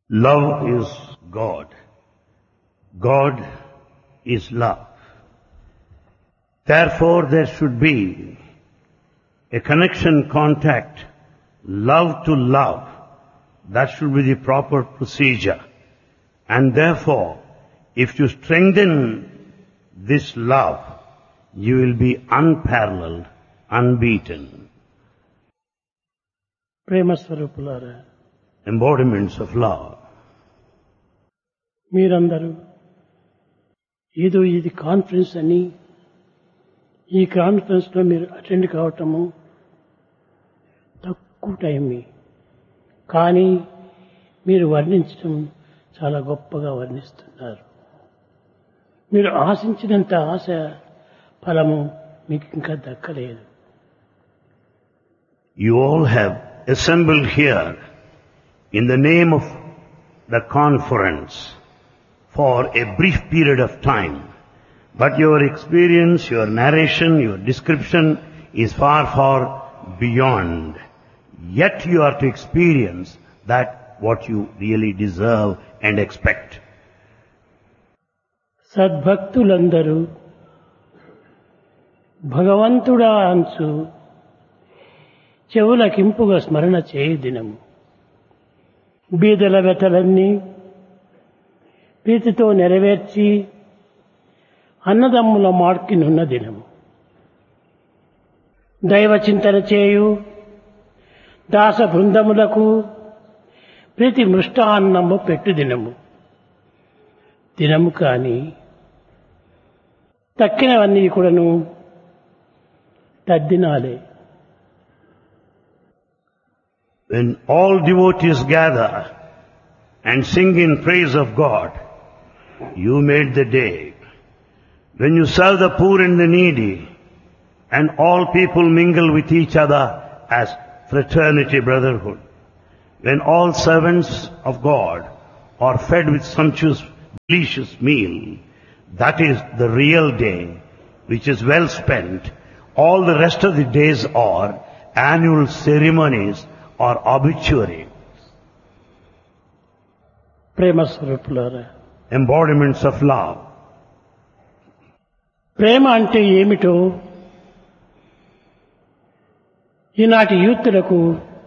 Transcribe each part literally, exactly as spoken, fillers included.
Love is God. God is love. Therefore, there should be a connection, contact, love to love. That should be the proper procedure. And therefore, if you strengthen this love, you will be unparalleled, unbeaten. ప్రేమ స్వరూపులారా, Embodiments of love. మీరందరూ ఏదో ఇది conference అని ఈ conference లో మీరు attend కావటము తక్కువ టైమే, కానీ మీరు వర్ణించడం చాలా గొప్పగా వర్ణిస్తున్నారు. మీరు ఆశించినంత ఆశ ఫలము మీకు ఇంకా దక్కలేదు. You all have assembled here in the name of the conference for a brief period of time. But your experience, your narration, your description is far, far beyond. Yet you are to experience that what you really deserve and expect. సద్భక్తులందరూ భగవంతుడా అంచు చెవులకింపుగా స్మరణ చేయి దినము. బీదల వెతలన్నీ ప్రీతితో నెరవేర్చి అన్నదమ్ముల మార్కినున్న దినము. దైవ చింతన చేయు దాస బృందములకు ప్రీతి మృష్టాన్నము పెట్టు దినము. దినము కాని తక్కినవన్నీ కూడాను తద్దినాలే. When all devotees gather and sing in praise of God, you made the day. When you serve the poor and the needy, and all people mingle with each other as fraternity, brotherhood, when all servants of God are fed with sumptuous, delicious meal, that is the real day, which is well spent. All the rest of the days are annual ceremonies or obituary. ప్రేమ స్వరూపులారా, Embodiments of love. ప్రేమ అంటే ఏమిటో ఈనాటి యూత్లకు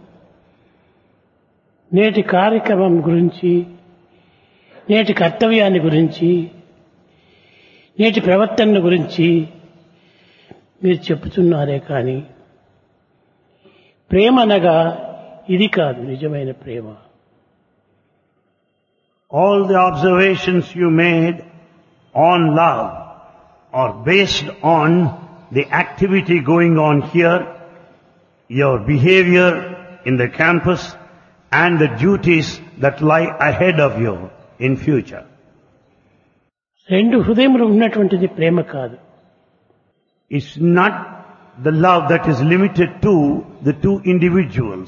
నేటి కార్యక్రమం గురించి, నేటి కర్తవ్యాన్ని గురించి, నేటి ప్రవర్తన గురించి మీరు చెప్పుతున్నారే కానీ ప్రేమ అనగా ఇది కాదు నిజమైన ప్రేమ. All the observations you made on love are based on the activity going on here, your behavior in the campus, and the duties that lie ahead of you in future. రెండు హృదయములు ఉన్నటువంటిది ప్రేమ కాదు. It's not the love that is limited to the two individuals.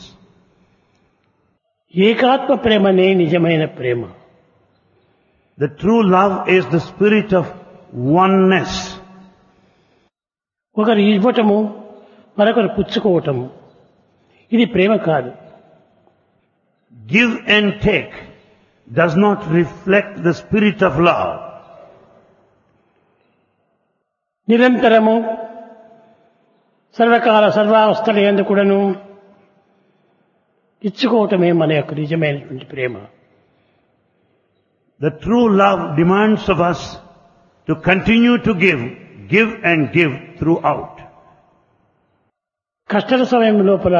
ఏకాత్మ ప్రేమనే నిజమైన ప్రేమ. The true love is the spirit of oneness. ఒకరు ఇవ్వటము, మరొకరు పుచ్చుకోవటము, ఇది ప్రేమ కాదు. Give and take does not reflect the spirit of love. నిరంతరము సర్వకాల సర్వావస్థల యందు కూడాను ఇచ్చుకోవటమే మన యొక్క నిజమైనటువంటి ప్రేమ. The true love demands of us to continue to give, give and give throughout. కష్టల సమయం లోపల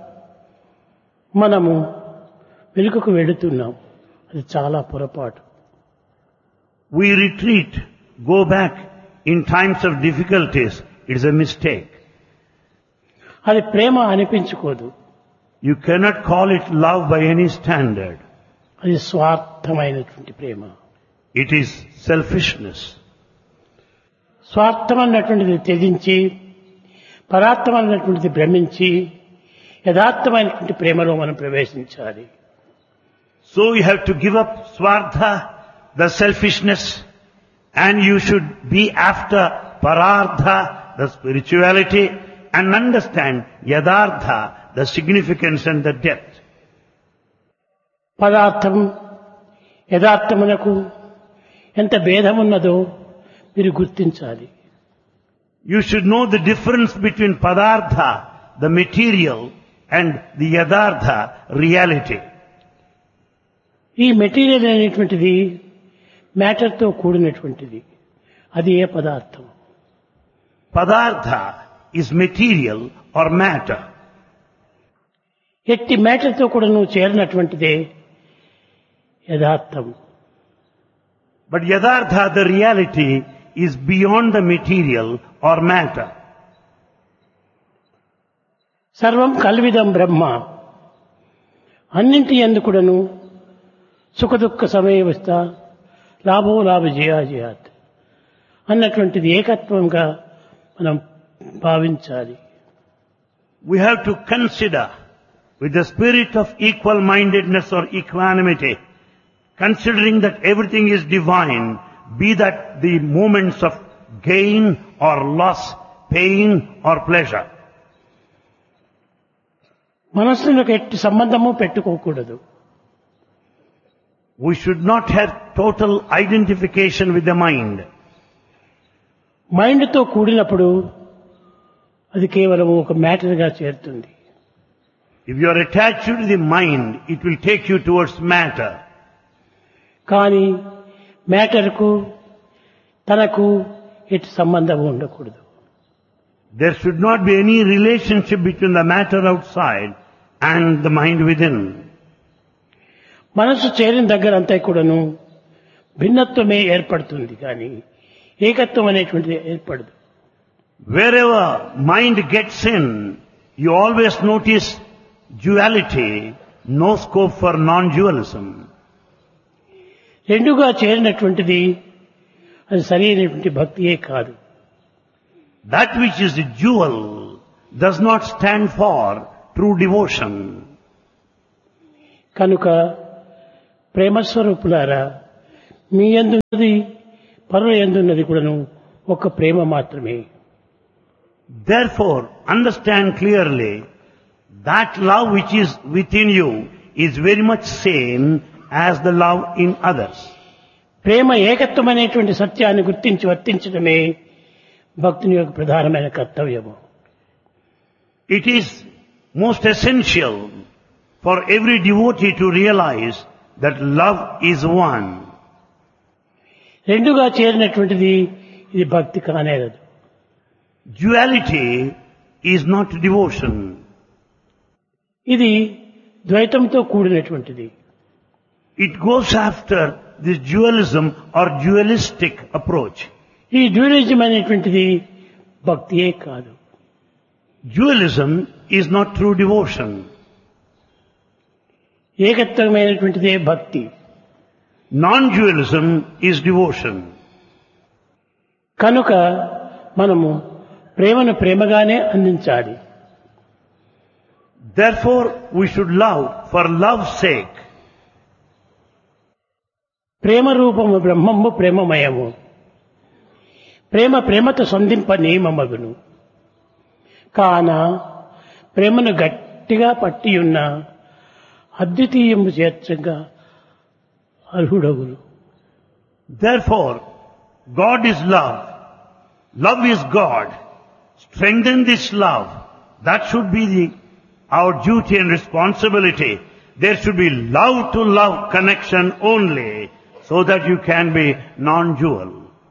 మనము వెనుకకు వెళుతున్నాం, అది చాలా పొరపాటు. We retreat, go back in times of difficulties. It is a mistake. అది ప్రేమ అనిపించుకోదు. You cannot call it love by any standard. అది స్వార్థమైనటువంటి ప్రేమ. It is selfishness. స్వార్థం అన్నటువంటిది త్యజించి పరార్థమైనటువంటిది భ్రమించి యథార్థమైనటువంటి ప్రేమలో మనం ప్రవేశించాలి. So you have to give up swartha, the selfishness, and you should be after parartha, the spirituality, and understand yadartha, the significance and the depth. పదార్థం యథార్థమునకు ఎంత భేదమున్నదో మీరు గుర్తించాలి. You should know the difference between padartha, the material, and the yadartha, reality. ఈ material అనేటువంటిది మ్యాటర్తో కూడినటువంటిది. అది ఏ పదార్థం? Padartha is material or matter. ఎట్టి మ్యాటర్తో కూడా నువ్వు చేరినటువంటిదే యథార్థం. But yadartha, the reality, is beyond the material or matter. సర్వం కల్విదం బ్రహ్మ. అన్నింటి యందు కూడాను సుఖదుఃఖ సమయవస్థ లాభో లాభ జయాజయాత్ అన్నటువంటిది ఏకత్వంగా మనం భావించాలి. We have to consider with the spirit of equal-mindedness or equanimity, considering that everything is divine, be that the moments of gain or loss, pain or pleasure. మనస్సులకు ఎట్టి సంబంధము పెట్టుకోకూడదు. We should not have total identification with the mind. మైండ్తో కూడినప్పుడు అది కేవలం ఒక మ్యాటర్గా చేరుతుంది. If you are attached to the mind, it will take you towards matter. కానీ మ్యాటర్కు తనకు ఎట్టి సంబంధం ఉండకూడదు. There should not be any relationship between the matter outside and the mind within. మనసు చేరిన దగ్గర అంతా కూడాను భిన్నత్వమే ఏర్పడుతుంది కానీ ఏకత్వం అనేటువంటిది ఏర్పడదు. Wherever mind gets in, you always notice duality, no scope for non-dualism. రెండుగా చేరినటువంటిది అది సరైనటువంటి భక్తియే కాదు. That which is dual does not stand for true devotion. కనుక ప్రేమస్వరూపులారా, మీ యందున్నది పరుల యందున్నది కూడాను ఒక ప్రేమ మాత్రమే. Therefore, understand clearly that love which is within you is very much same as the love in others. ప్రేమ ఏకత్వం అనేటువంటి సత్యాన్ని గుర్తించి వర్తించడమే భక్తుని యొక్క ప్రధానమైన కర్తవ్యము. It is most essential for every devotee to realize that love is one. రెండుగా చేరినటువంటిది ఇది భక్తి కానేరదు. Duality is not devotion. ఇది ద్వైతంతో కూడినటువంటిది. It goes after this dualism or dualistic approach. ఈ డ్యూయలిజం అనేటువంటిది భక్తియే కాదు. Dualism is not true devotion. ఏకత్వమైనటువంటిదే భక్తి. Non-dualism is devotion. కనుక మనము ప్రేమను ప్రేమగానే అందించాలి. Therefore, we should love for love's sake. ప్రేమ రూపము బ్రహ్మము ప్రేమమయము. ప్రేమ ప్రేమతో సంధింప నియమమగును. కాన ప్రేమను గట్టిగా పట్టియున్న అద్వితీయము చేర్చగా అర్హుడగును. Therefore, God is love. Love is God. Strengthen this love. That should be the, our duty and responsibility. There should be love to love connection only so that you can be non-dual.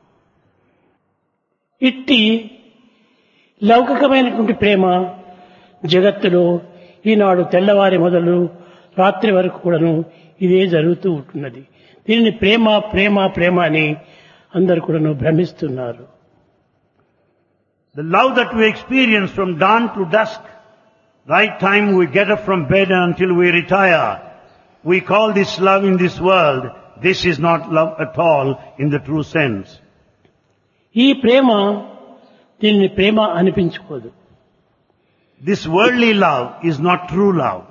ఇట్టి లౌకికమైనటువంటి ప్రేమ జగత్తులో ఈనాడు తెల్లవారి మొదలు రాత్రి వరకు కూడాను ఇదే జరుగుతూ ఉంటున్నది. దీనిని ప్రేమ ప్రేమ ప్రేమ అని అందరు కూడాను భ్రమిస్తున్నారు. The love that we experience from dawn to dusk, right time we get up from bed until we retire, we call this love in this world. This is not love at all in the true sense. ఈ ప్రేమ దీనిని ప్రేమ అనిపించుకోదు. This worldly love is not true love.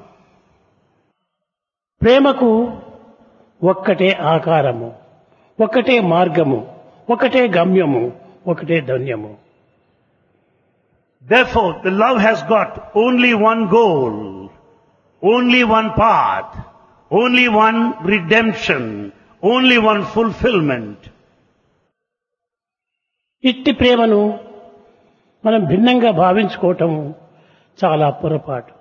ప్రేమకు ఒక్కటే ఆకారము, ఒక్కటే మార్గము, ఒకటే గమ్యము, ఒకటే ధన్యము. Therefore, the love has got only one goal, only one path, only one redemption, only one fulfillment. ఇట్టి ప్రేమను మనం భిన్నంగా భావించుకోవటం చాలా పొరపాటు.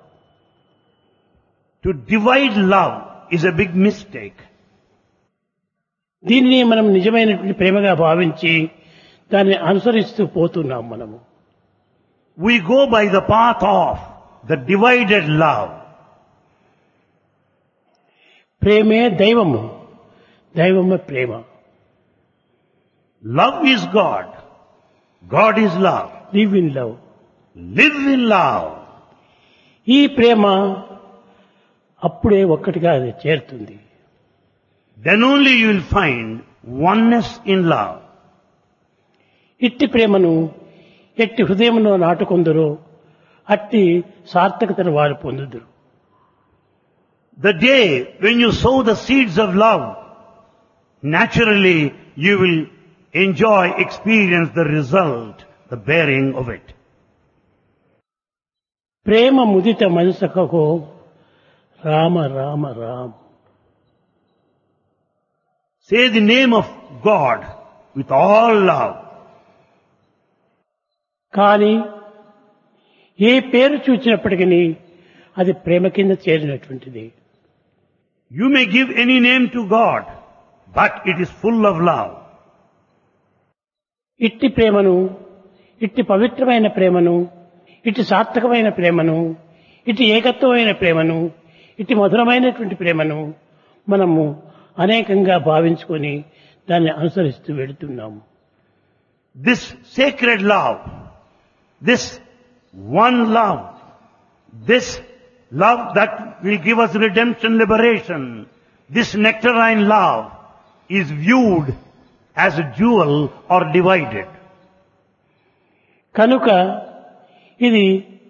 To divide love is a big mistake. దీనిని మనం నిజమైనటువంటి ప్రేమగా భావించి దాన్ని అనుసరిస్తూ పోతున్నాం మనము. We go by the path of the divided love. ప్రేమే దైవము, దైవమే ప్రేమ. Love is God. God is love. Live in love. Live in love. ఈ ప్రేమ అప్పుడే ఒక్కటిగా అది చేరుతుంది. Then only you will find oneness in love. ఇట్టి ప్రేమను ఎట్టి హృదయంలో నాటుకొందరో అట్టి సార్థకతను వారు పొందుదురు. The day when you sow the seeds of love, naturally you will enjoy, experience the result, the bearing of it. Prema ముదిత మనసకో Rama Rama Rama. Say the name of God with all love. కానీ ఏ పేరు చూచినప్పటికీ అది ప్రేమ కింద చేరినటువంటిది. You may give any name to God, but it is full of love. ఇట్టి ప్రేమను, ఇట్టి పవిత్రమైన ప్రేమను, ఇట్టి సార్థకమైన ప్రేమను, ఇట్టి ఏకత్వమైన ప్రేమను, ఇట్టి మధురమైనటువంటి ప్రేమను మనము అనేకంగా భావించుకొని దాన్ని అనుసరిస్తూ వెళుతున్నాము. This sacred love, this one love, this love that will give us redemption, liberation, this nectarine love is viewed as a jewel or divided. కనుక ఇది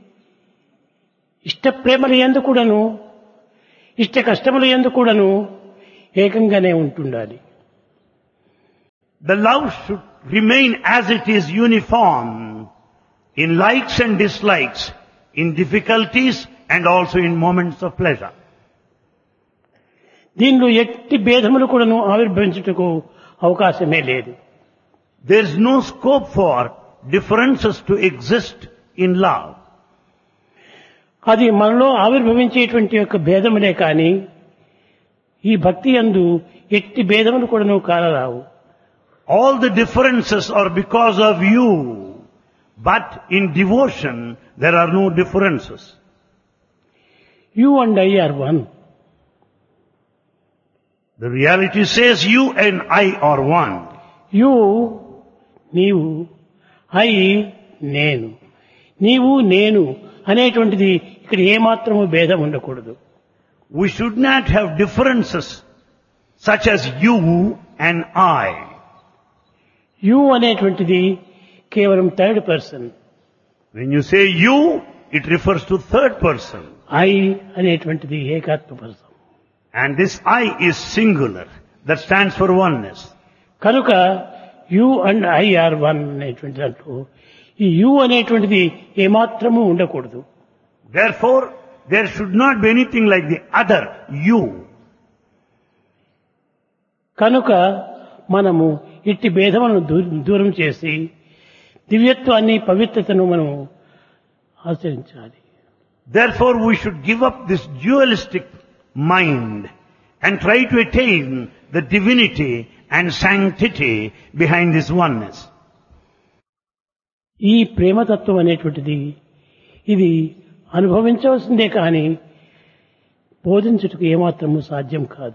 ఇష్ట ప్రేమల యందు కూడాను, ఇష్ట కష్టముల యందు కూడాను ఏకంగానే ఉంటుండాలి. The love should remain as it is, uniform in likes and dislikes, in difficulties and also in moments of pleasure. దీనిలో ఎట్టి భేదములు కూడాను ఆవిర్భవించుటకు అవకాశమే లేదు. There is no scope for differences to exist in love. అది మనలో ఆవిర్భవించేటువంటి యొక్క భేదములే కానీ ఈ భక్తి యందు ఎట్టి భేదములు కూడాను కానరావు. All the differences are because of you, but in devotion there are no differences. You and I are one. The reality says you and I are one. You, నీవు, I, నేను. నీవు నేను అనేటువంటిది ఇక్కడ ఏమాత్రము భేదం ఉండకూడదు. We should not have differences such as you and I. You అనేటువంటిది కేవలం third person. When you say you, it refers to third person. I అనేటువంటిది ఏకాత్మ person. And this I is singular. That stands for oneness. కనుక you and I are one అనేటువంటి దాంట్లో ఈ you అనేటువంటిది ఏమాత్రము ఉండకూడదు. Therefore, there should not be anything like the other you. కనుక మనము ఇట్టి భేదములను దూరం చేసి దివ్యత్వాన్ని, పవిత్రతను మనం ఆచరించాలి. Therefore, we should give up this dualistic mind and try to attain the divinity and sanctity behind this oneness. ఈ ప్రేమతత్వం అనేటువంటిది ఇది అనుభవించవలసిందే కానీ బోధించుటకు ఏమాత్రము సాధ్యం కాదు.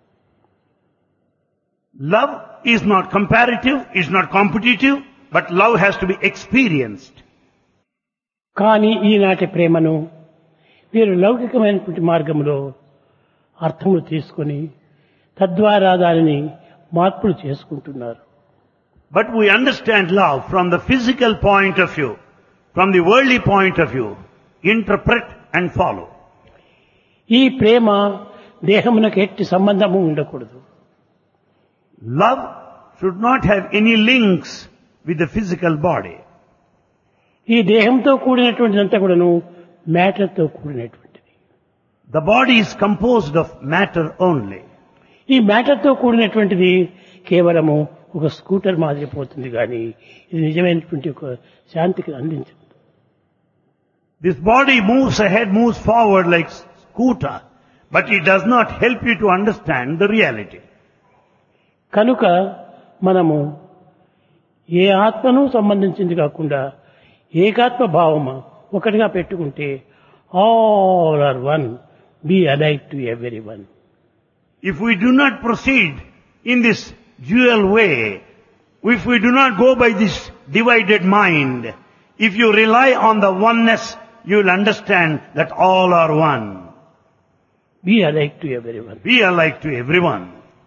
Love is not comparative, is not competitive, but love has to be experienced. కానీ ఈనాటి ప్రేమను వీరు లౌకికమైనటువంటి మార్గంలో అర్థములు తీసుకొని తద్వారా దానిని మార్పులు చేసుకుంటున్నారు. But we understand love from the physical point of view, from the worldly point of view, interpret and follow. ఈ ప్రేమ దేహమునకు ఎట్టి సంబంధము ఉండకూడదు. Love should not have any links with the physical body. ఈ దేహంతో కూడినటువంటిదంతా కూడాను మ్యాటర్తో కూడినటువంటిది. The body is composed of matter only. ఈ మ్యాటర్తో కూడినటువంటిది కేవలము ఒక స్కూటర్ మాదిరి పోతుంది కానీ ఇది నిజమైనటువంటి ఒక శాంతికి అందించదు. This body moves ahead, moves forward like scooter, but it does not help you to understand the reality. కనుక మనము ఏ ఆత్మను సంబంధించింది కాకుండా ఏకాత్మ భావము ఒకటిగా పెట్టుకుంటే all are one, be alike to every one. If we do not proceed in this dual way, if we do not go by this divided mind, if you rely on the oneness, you will understand that all are one. Be alike to every one. Be alike to everyone.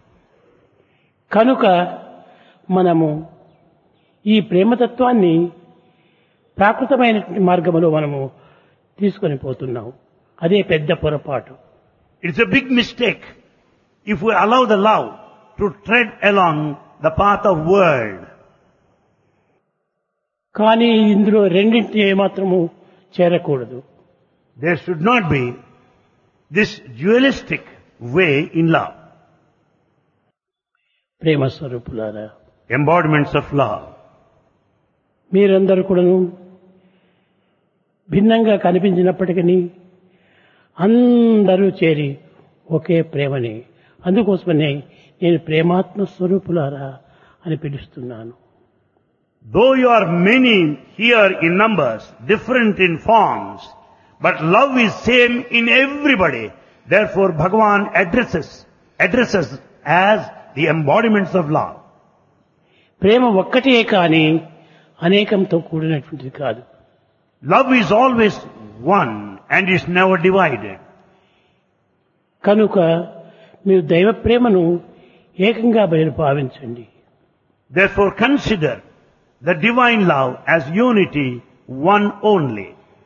కనుక మనము ఈ ప్రేమతత్వాన్ని ప్రాకృతమైనటువంటి మార్గంలో మనము తీసుకొని పోతున్నాం. అదే పెద్ద పొరపాటు. It's a big mistake if we allow the love to tread along the path of world. కానీ ఇందులో రెండింటిని ఏమాత్రము చేరకూడదు. There should not be this dualistic way in love. ప్రేమ స్వరూపులారా, Embodiments of love. మీరందరూ కూడాను భిన్నంగా కనిపించినప్పటికీ అందరూ చేరి ఒకే ప్రేమని, అందుకోసమనే నేను ప్రేమాత్మ స్వరూపులారా అని పిలుస్తున్నాను. Though you are many here in numbers, different in forms, but love is same in everybody. Therefore Bhagavan addresses, addresses as the embodiments of love. ప్రేమ ఒక్కటే కానీ అనేకంతో కూడినటువంటిది కాదు. Love is always one and is never divided. కనుక మీరు దైవ ప్రేమను ఏకంగా బయలు భావించండి. Therefore consider the divine love as unity, one only.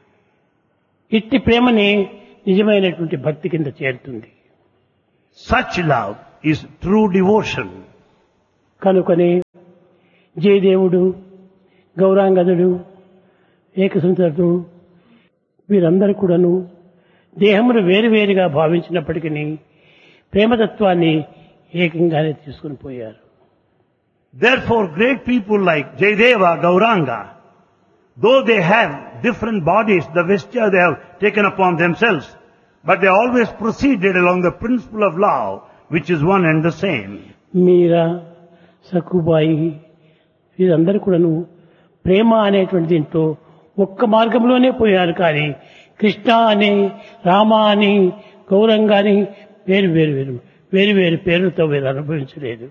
ఇట్టి ప్రేమనే నిజమైనటువంటి భక్తి కింద చేరుతుంది. Such love is true devotion. కనుకనే జయదేవుడు, గౌరాంగదుడు, ఏకసంతుడు వీరందరూ కూడాను దేహమును వేరువేరుగా భావించినప్పటికీ ప్రేమతత్వాన్ని ఏకంగానే తీసుకుని పోయారు. Therefore great people like Jayadeva, Gauranga, though they have different bodies, the vesture they have taken upon themselves, but they always proceeded along the principle of love, which is one and the same. మీరా, సక్కుబాయి వీరందరూ కూడాను ప్రేమ అనేటువంటి దీంట్లో ఒక్క మార్గంలోనే పోయారు. కానీ కృష్ణ అని, రామ అని, గౌరంగ అని వేరు వేరు వేరు వేరు వేరు పేర్లతో వీరు అనుభవించలేదు.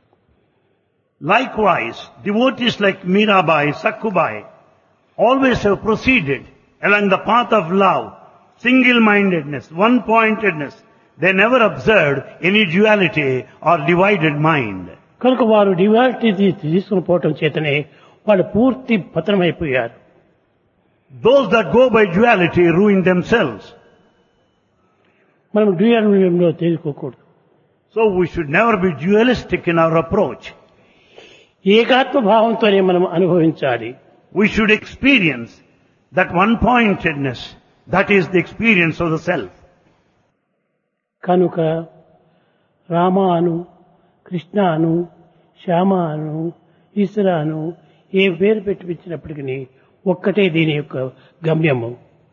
Likewise, devotees like Mirabai, Sakkubai always have proceeded along the path of love, single-mindedness, one-pointedness. They never observed any duality or divided mind. కనుక వారు డివాలిటీ తీసుకుని పోవటం చేతనే వాళ్ళు పూర్తి పతనమైపోయారు. Those that go by duality ruin themselves. మనం డ్యూయాలిజంలో తెలుసుకోకూడదు. So we should never be dualistic in our approach. ఏకాత్మ భావంతోనే మనం అనుభవించాలి. We should experience that one-pointedness, that is the experience of the self. కనుక రామ అను, కృష్ణ అను, శ్యామ అను, ఈశ్వర అను ఏ పేరు పెట్టించినప్పటికీ ఒక్కటే దీని యొక్క గమ్యము.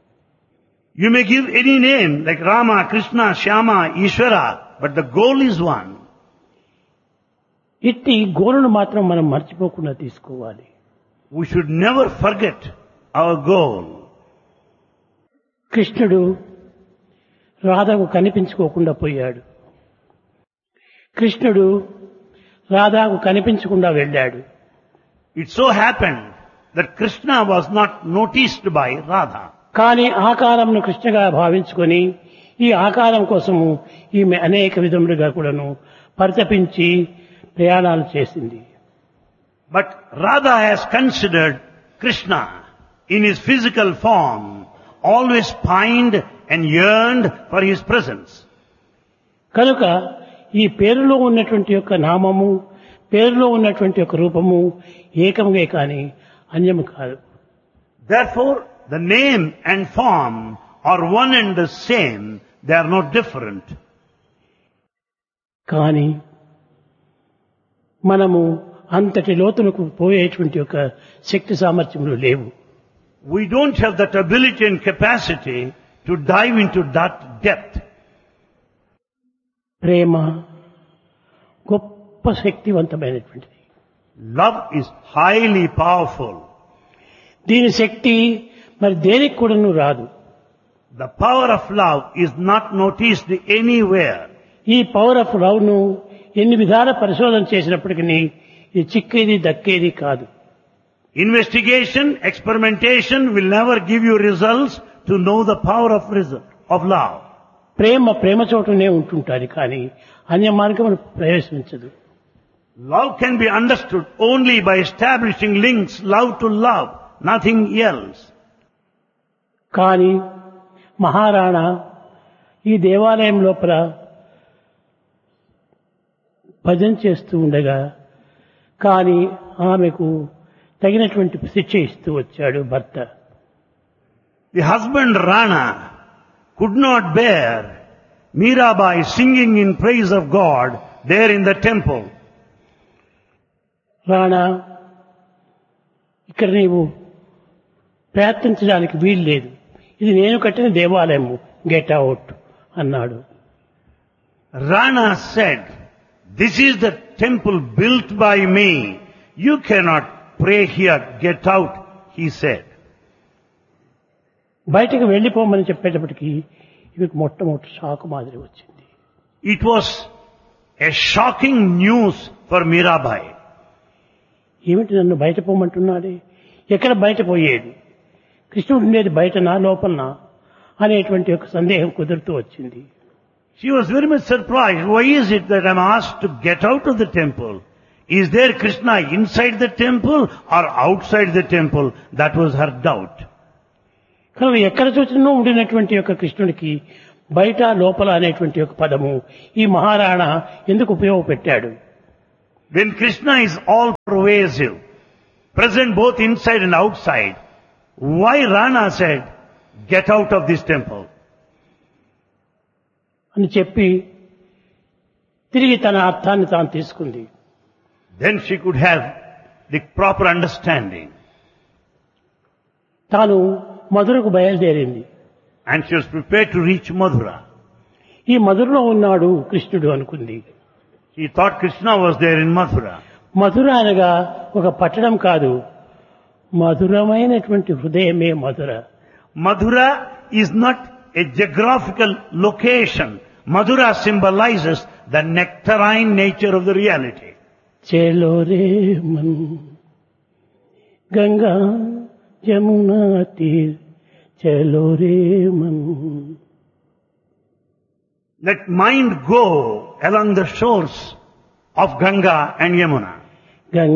You may give any name like Rama, Krishna, Shyama, Ishvara, but the goal is one. ఇట్టి గోలును మాత్రం మనం మర్చిపోకుండా తీసుకోవాలి. We should never forget our goal. కృష్ణుడు రాధకు కనిపించుకోకుండా పోయాడు. కృష్ణుడు రాధకు కనిపించకుండా వెళ్ళాడు. It so happened that Krishna was not noticed by Radha. కానీ ఆకారంను కృష్ణగా భావించుకొని ఈ ఆకారం కోసము ఈమె అనేక విధములుగా కూడాను పరితపించి ప్రయాణాలు చేసింది. But Radha has considered Krishna in his physical form, always pined and yearned for his presence. కనుక ఈ పేరులో ఉన్నటువంటి యొక్క నామము, పేరులో ఉన్నటువంటి యొక్క రూపము ఏకముగే కానీ అన్యము కాదు. Therefore, the name and form are one and the same. They are not different. కానీ మనము అంతటి లోతులకు పోయేటువంటి ఒక శక్తి సామర్థ్యములు లేవు. We don't have that ability and capacity to dive into that depth. ప్రేమ గొప్ప శక్తివంతమైనటువంటిది. Love is highly powerful. దీని శక్తి మరి దేనికి కూడాను రాదు. The power of love is not noticed anywhere. ఈ పవర్ ఆఫ్ లవ్ ను ఎన్ని విధాల పరిశోధన చేసినప్పటికీ ఇది చిక్కేది దక్కేది కాదు. Investigation, experimentation will never give you results to know the power of result, of love. ప్రేమ ప్రేమ చోటనే ఉంటుంటుంది కానీ అన్య మార్గమును ప్రవేశించదు. Love can be understood only by establishing links, love to love, nothing else. కానీ మహారాణా ఈ దేవాలయం లోపల భజన చేస్తూ ఉండగా కానీ ఆమెకు తగినటువంటి శిక్ష ఇస్తూ వచ్చాడు భర్త. The husband Rana could not bear Mirabai singing in praise of God there in the temple. Rana, ఇక్కడ నీవు ప్రయత్నించడానికి వీలు లేదు, ఇది నేను కట్టిన దేవాలయము, గెట్ అవుట్ అన్నాడు. Rana said, this is the temple built by me. You cannot pray here, get out, he said. బయటకు వెళ్లిపోమని చెప్పేటప్పటికి ఇవి మొట్టమొదటి షాకు మాదిరి వచ్చింది. It was a shocking news for Mirabai. ఏమిటి నన్ను బయట పోమంటున్నాడే, ఎక్కడ బయట పోయేది, కృష్ణుడు ఉండేది బయటనా లోపలనా అనేటువంటి ఒక సందేహం కుదురుతూ వచ్చింది. She was very much surprised. Why is it that I'm asked to get out of the temple? Is there Krishna inside the temple or outside the temple? That was her doubt. కనుక ఎక్కడ చూసినా ఉండినటువంటి యొక్క కృష్ణుడికి బయట లోపల అనేటువంటి ఒక పదము ఈ మహారాణా ఎందుకు ఉపయోగపెట్టాడు? When Krishna is all pervasive, present both inside and outside, why Rana said, get out of this temple? అని చెప్పి తిరిగి తన అర్థాన్ని తాను తీసుకుంది. Then she could have the proper understanding. తాను మధురకు బయలుదేరింది. And she was prepared to reach Mathura. ఈ మధురలో ఉన్నాడు కృష్ణుడు అనుకుంది. She thought Krishna was there in Mathura. మధుర అనగా ఒక పట్టణం కాదు, మధురమైనటువంటి హృదయమే మధుర. Mathura is not a geographical location. Mathura symbolizes the nectarine nature of the reality. చలో రే మన్ గంగా యమునా తీర్ చలో రే Mann. Let mind go along the shores of Ganga and Yamuna.